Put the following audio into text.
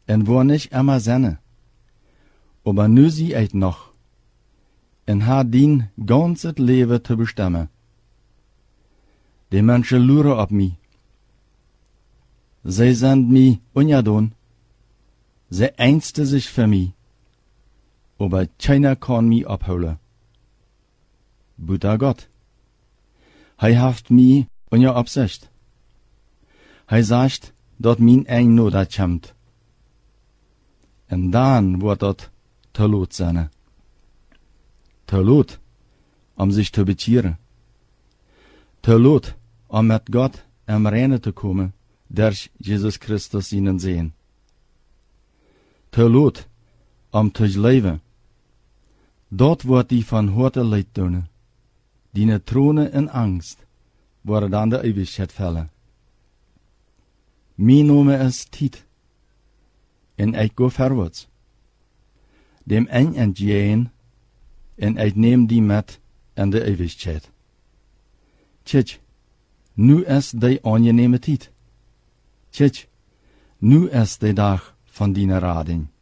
en war nicht immer seine. Aber nu sie eit noch, en hat dien ganzes Leben te bestemmen. Die Menschen luren op mij. Zij sind mij unjadon. Zij einste sich für mich. Aber keiner kann mich abholen. Butter Gott. Hij haft mich unja Absicht. Hij sagt, dat min ein Not kommt. En dan wordt dat te laat zijn. Te laat, sich te bekehren. Te laat, met Gott am Reine te komen, durch Jesus Christus ihnen sehen. Te laat, te leven. Dort wordt die van harte leid doen. Die Tronen in Angst, worden dan de Ewigkeit vallen. Mijn Name ist Tiet, en ik go vorwärts. Dem ein entgehen, en ik neem die met in de Ewigkeit. Tjitsch, nu ist die angenehme Tiet. Tjitsch, nu ist der Tag von deiner Rading.